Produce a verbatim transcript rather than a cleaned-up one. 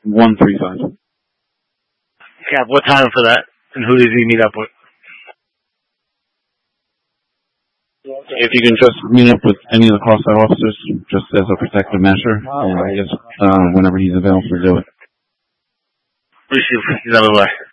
one three five. Cap, what time for that? And who does he meet up with? If you can just meet up with any of the cross-site officers, just as a protective measure, and I guess uh, whenever he's available to do it. Appreciate it. Bye-bye.